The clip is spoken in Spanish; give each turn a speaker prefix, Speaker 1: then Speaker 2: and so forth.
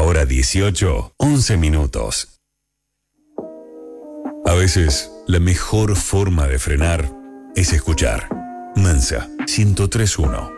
Speaker 1: hora 18, 11 minutos. A veces, la mejor forma de frenar es escuchar. Mensa 103.1.